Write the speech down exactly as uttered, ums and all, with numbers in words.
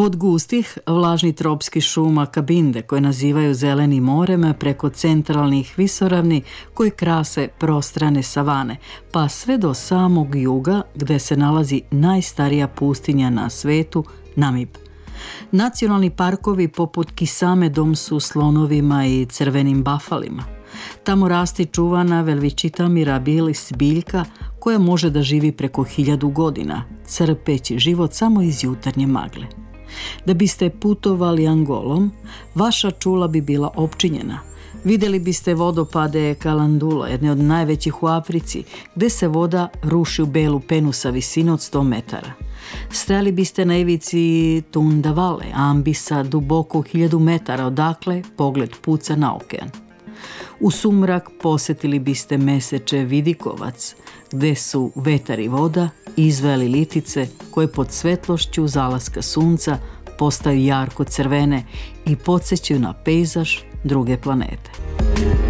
Od gustih, vlažnih tropskih šuma Kabinde, koje nazivaju zelenim morem, preko centralnih visoravni koji krase prostrane savane, pa sve do samog juga gdje se nalazi najstarija pustinja na svetu, Namib. Nacionalni parkovi poput Kisame dom su slonovima i crvenim bafalima. Tamo rasti čuvana Welwitschia mirabilis biljka koja može da živi preko hiljadu godina, crpeći život samo iz jutarnje magle. Da biste putovali Angolom, vaša čula bi bila opčinjena. Vidjeli biste vodopade Kalandula, jedne od najvećih u Africi, gdje se voda ruši u belu penu sa visine od sto metara. Stajali biste na ivici Tundavale, ambisa duboko hiljadu metara, odakle pogled puca na okean. U sumrak posjetili biste meseče Vidikovac, gdje su vetar i voda izveli litice koje pod svetlošću zalaska sunca postaju jarko crvene i podsjećaju na pejzaž druge planete.